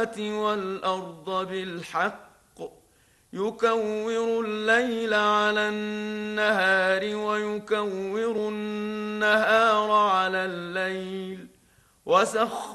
والأرض بالحق يكور الليل على النهار ويكور النهار على الليل وسخر